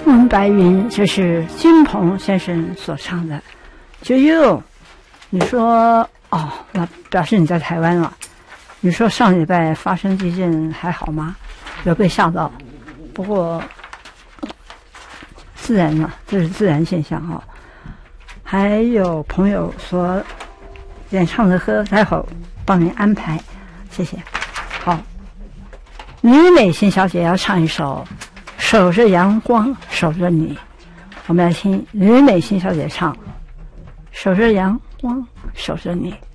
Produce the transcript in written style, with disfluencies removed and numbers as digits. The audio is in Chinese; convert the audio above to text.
问白云，这是金鹏先生所唱的。就又，你说哦，那表示你在台湾了。你说上礼拜发生地震还好吗？有被吓到？不过自然了，这是自然现象哈。还有朋友所演唱的歌，待会儿帮您安排，谢谢。好，吕美心小姐要唱一首《守着阳光守着你》，我们来听吕美心小姐唱《守着阳光守着你》。